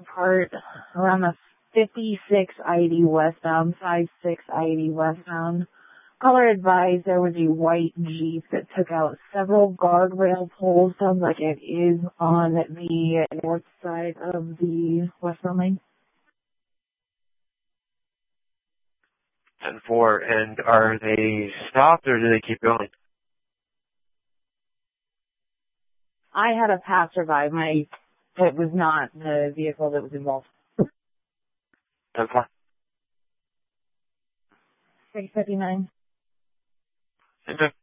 part around the 56 ID westbound, 56 ID westbound. Caller advised there was a white Jeep that took out several guardrail poles. Sounds like it is on the north side of the westbound lane. 10-4, and are they stopped or do they keep going? I had a passerby. It was not the vehicle that was involved. 10-4. 659. Okay.